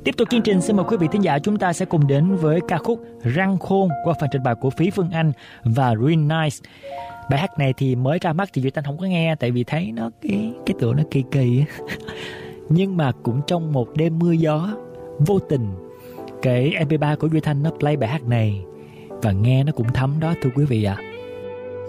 Tiếp tục chương trình, xin mời quý vị thính giả chúng ta sẽ cùng đến với ca khúc Răng Khôn qua phần trình bày của Phí Phương Anh và Real Nice. Bài hát này thì mới ra mắt thì Duy Thanh không có nghe, tại vì thấy nó cái tựa nó kỳ kỳ nhưng mà cũng trong một đêm mưa gió, vô tình cái MP3 của Duy Thanh nó play bài hát này và nghe nó cũng thấm đó thưa quý vị ạ.